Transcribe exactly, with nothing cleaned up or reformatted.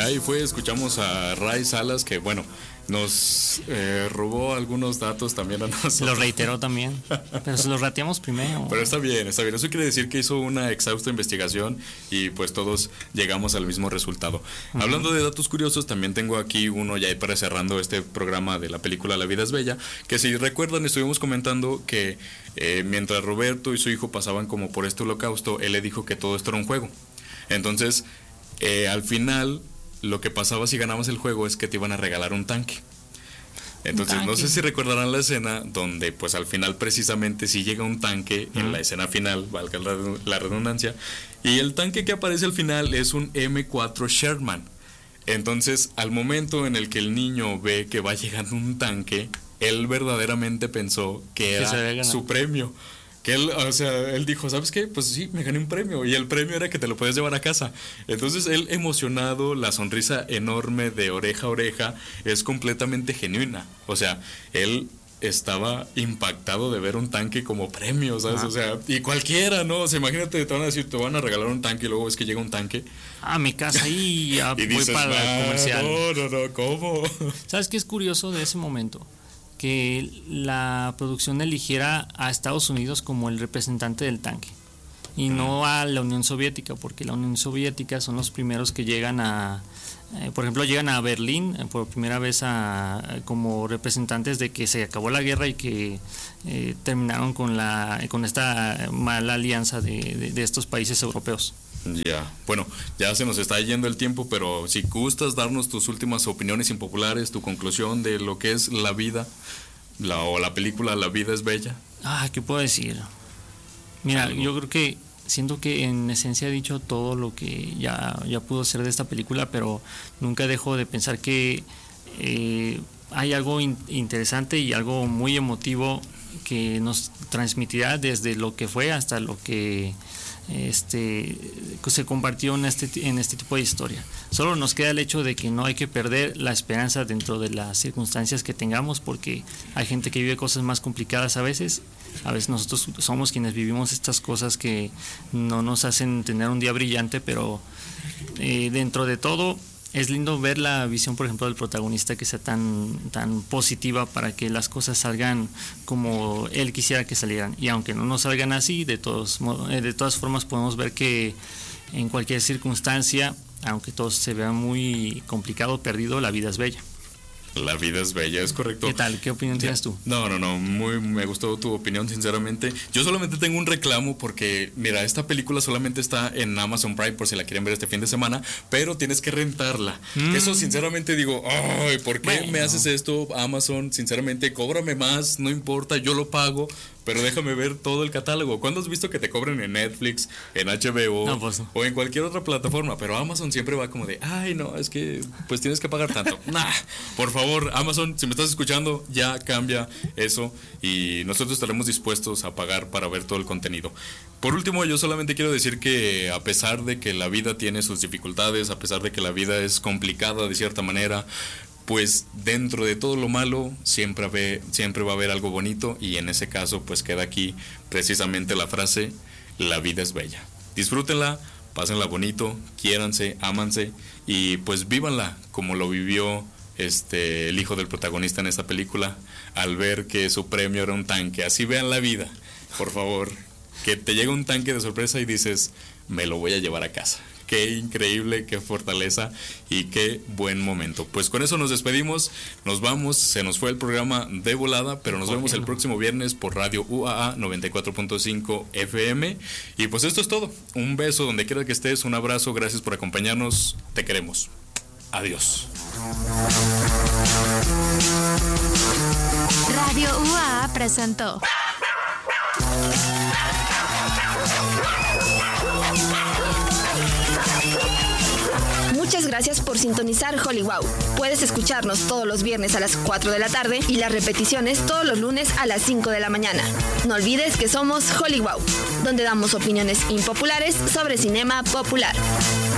ya ahí fue, escuchamos a Ray Salas, que bueno, nos eh, robó algunos datos también a nosotros. Lo reiteró también, pero se los rateamos primero. Pero está bien, está bien. Eso quiere decir que hizo una exhausta investigación y pues todos llegamos al mismo resultado. Uh-huh. Hablando de datos curiosos, también tengo aquí uno ya para cerrando este programa de la película La vida es bella, que si recuerdan estuvimos comentando que eh, mientras Roberto y su hijo pasaban como por este holocausto, él le dijo que todo esto era un juego. Entonces, eh, al final, lo que pasaba si ganabas el juego es que te iban a regalar un tanque. Entonces, tanque. No sé si recordarán la escena donde, pues al final precisamente sí llega un tanque uh-huh. en la escena final, valga la, la redundancia, y el tanque que aparece al final es un eme cuatro Sherman. Entonces, al momento en el que el niño ve que va llegando un tanque, él verdaderamente pensó que era que su premio. Que él, o sea, él dijo, ¿sabes qué? Pues sí, me gané un premio. Y el premio era que te lo podías llevar a casa. Entonces él emocionado, la sonrisa enorme de oreja a oreja es completamente genuina. O sea, él estaba impactado de ver un tanque como premio, ¿sabes? Ah. O sea, y cualquiera, ¿no? O sea, imagínate, te van a decir, te van a regalar un tanque y luego ves que llega un tanque. A mi casa y ya y voy dices, para ah, el comercial. No, no, no, ¿cómo? ¿Sabes qué es curioso de ese momento? Que la producción eligiera a Estados Unidos como el representante del tanque y no a la Unión Soviética, porque la Unión Soviética son los primeros que llegan a, eh, por ejemplo, llegan a Berlín eh, por primera vez a, como representantes de que se acabó la guerra y que eh, terminaron con la con esta mala alianza de, de, de estos países europeos. Ya, bueno, ya se nos está yendo el tiempo, pero si gustas darnos tus últimas opiniones impopulares, tu conclusión de lo que es la vida, la, o la película La vida es bella. Ah, ¿qué puedo decir? Mira, ¿Algo? Yo creo que siento que en esencia he dicho todo lo que ya, ya pudo ser de esta película, pero nunca dejo de pensar que eh, hay algo in- interesante y algo muy emotivo que nos transmitirá desde lo que fue hasta lo que este se compartió en este en este tipo de historia. Solo nos queda el hecho de que no hay que perder la esperanza dentro de las circunstancias que tengamos, porque hay gente que vive cosas más complicadas a veces. A veces nosotros somos quienes vivimos estas cosas que no nos hacen tener un día brillante, pero eh, dentro de todo es lindo ver la visión, por ejemplo, del protagonista, que sea tan, tan positiva para que las cosas salgan como él quisiera que salieran. Y aunque no nos salgan así, de, todos, de todas formas podemos ver que en cualquier circunstancia, aunque todo se vea muy complicado, perdido, la vida es bella. La vida es bella, es correcto. ¿Qué tal? ¿Qué opinión tienes tú? No, no, no, muy me gustó tu opinión, sinceramente. Yo solamente tengo un reclamo porque, mira, esta película solamente está en Amazon Prime por si la quieren ver este fin de semana, pero tienes que rentarla. Mm. Eso, sinceramente, digo, ay, ¿por qué bueno. me haces esto, Amazon? Sinceramente, cóbrame más, no importa, yo lo pago, pero déjame ver todo el catálogo. ¿Cuándo has visto que te cobren en Netflix, en H B O no, pues no. o en cualquier otra plataforma? Pero Amazon siempre va como de, ay, no, es que pues tienes que pagar tanto. Nah, por favor, Amazon, si me estás escuchando, ya cambia eso y nosotros estaremos dispuestos a pagar para ver todo el contenido. Por último, yo solamente quiero decir que a pesar de que la vida tiene sus dificultades, a pesar de que la vida es complicada de cierta manera, pues dentro de todo lo malo siempre, ve, siempre va a haber algo bonito, y en ese caso pues queda aquí precisamente la frase, la vida es bella. Disfrútenla, pásenla bonito, quiéranse, ámanse y pues vívanla como lo vivió este el hijo del protagonista en esta película al ver que su premio era un tanque. Así vean la vida, por favor, que te llega un tanque de sorpresa y dices, me lo voy a llevar a casa. Qué increíble, qué fortaleza y qué buen momento. Pues con eso nos despedimos, nos vamos, se nos fue el programa de volada, pero nos vemos el próximo viernes por Radio U A A noventa y cuatro punto cinco F M. Y pues esto es todo, un beso donde quiera que estés, un abrazo, gracias por acompañarnos, te queremos. Adiós. Radio U A A presentó Muchas gracias por sintonizar Hollywood. Puedes escucharnos todos los viernes a las cuatro de la tarde y las repeticiones todos los lunes a las cinco de la mañana. No olvides que somos Hollywood, donde damos opiniones impopulares sobre cinema popular.